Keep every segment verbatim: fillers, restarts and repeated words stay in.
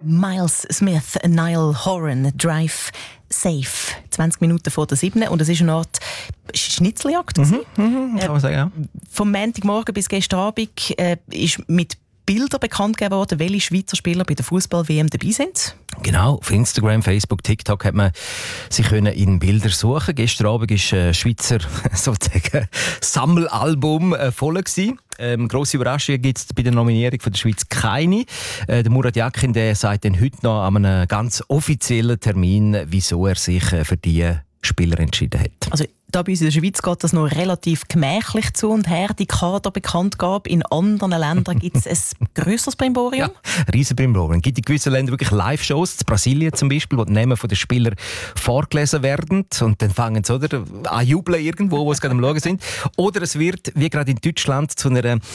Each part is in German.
Miles Smith, Niall Horan, Drive Safe. zwanzig Minuten vor der siebten und es ist eine Art Schnitzeljagd. Mhm, mhm, kann man sagen, ja. Vom Montagmorgen bis gestern Abend äh, ist mit Bilder bekannt gegeben worden, welche Schweizer Spieler bei der Fußball-W M dabei sind. Genau, auf Instagram, Facebook, TikTok hat man sie können in Bilder suchen. Gestern Abend war ein Schweizer sozusagen Sammelalbum äh, voll gewesen. Ähm, grosse Überraschungen gibt es bei der Nominierung von der Schweiz keine. Äh, der Murat Yakin, der sagt dann heute noch an einem ganz offiziellen Termin, wieso er sich äh, für diese Spieler entschieden hat. Also da bei uns in der Schweiz geht das noch relativ gemächlich zu und her, die Kaderbekanntgabe. In anderen Ländern gibt es ein grösseres Brimborium. Ja, riesen Brimborium. Es gibt in gewissen Ländern wirklich Live-Shows, in Brasilien zum Beispiel, wo die Namen der Spieler vorgelesen werden und dann fangen sie oder, an jubeln irgendwo, wo sie gerade am Schauen sind. Oder es wird, wie gerade in Deutschland, zu einer äh,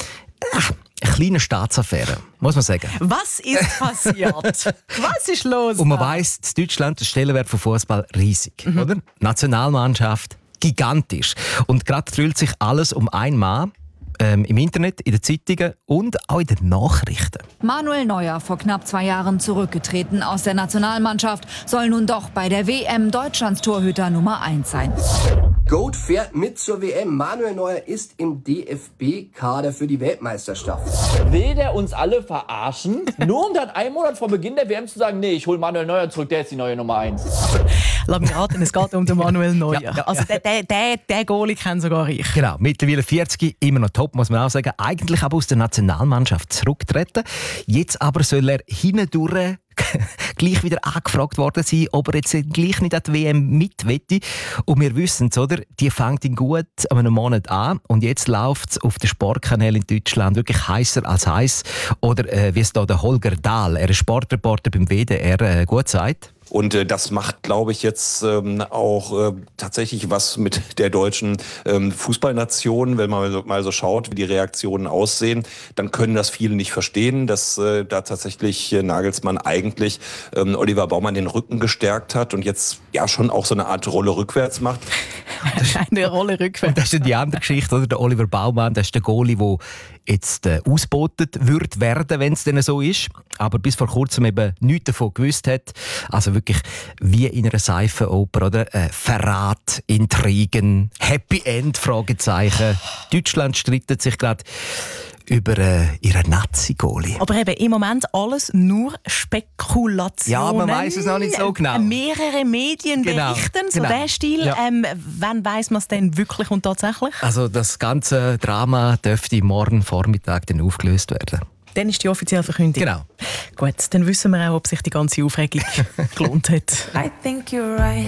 eine kleine Staatsaffäre, muss man sagen. Was ist passiert? Was ist los? Und man weiss, in Deutschland ist der Stellenwert von Fußball riesig, mhm. oder? Nationalmannschaft gigantisch. Und gerade dreht sich alles um einen Mann. Ähm, im Internet, in den Zeitungen und auch in den Nachrichten. Manuel Neuer, vor knapp zwei Jahren zurückgetreten aus der Nationalmannschaft, soll nun doch bei der W M Deutschlands Torhüter Nummer eins sein. Goat fährt mit zur W M. Manuel Neuer ist im D F B-Kader für die Weltmeisterschaft. Will der uns alle verarschen? Nur um dann einen Monat vor Beginn der W M zu sagen, nee, ich hole Manuel Neuer zurück, der ist die neue Nummer eins. Lass mich raten, es geht um den Manuel Neuer. Ja, ja, also der, der, der, der Goalie kennt sogar ich. Genau, mittlerweile vierzig, immer noch top, muss man auch sagen. Eigentlich aber aus der Nationalmannschaft zurücktreten. Jetzt aber soll er hindurch gleich wieder angefragt worden sein, ob er jetzt gleich nicht an die W M mit wette. Und wir wissen es, oder? Die fängt in gut einem Monat an und jetzt läuft es auf den Sportkanälen in Deutschland wirklich heißer als heiß. Oder äh, wie es da der Holger Dahl, er ist Sportreporter beim W D R, äh, gut sagt. Und äh, das macht, glaube ich, jetzt ähm, auch äh, tatsächlich was mit der deutschen ähm, Fußballnation. Wenn man mal so, mal so schaut, wie die Reaktionen aussehen, dann können das viele nicht verstehen, dass äh, da tatsächlich äh, Nagelsmann eigentlich ähm, Oliver Baumann den Rücken gestärkt hat und jetzt ja schon auch so eine Art Rolle rückwärts macht. Eine Rolle rückwärts. Und das ist die andere Geschichte, oder? Der Oliver Baumann, das ist der Goalie, der jetzt äh, ausgebotet wird werden, wenn es denn so ist. Aber bis vor kurzem eben nichts davon gewusst hat. Also wirklich wie in einer Seifenoper, oder? Äh, Verrat, Intrigen, Happy End, Fragezeichen. Deutschland streitet sich gerade über äh, ihren Nazi-Goalie. Aber eben im Moment alles nur Spekulationen. Ja, man weiss es noch nicht so genau. Mehrere Medien genau. berichten, so genau. der Stil. Ja. Ähm, wann weiss man es denn wirklich und tatsächlich? Also das ganze Drama dürfte morgen Vormittag dann aufgelöst werden. Dann ist die offizielle Verkündung. Genau. Gut, dann wissen wir auch, ob sich die ganze Aufregung gelohnt hat. I think you're right.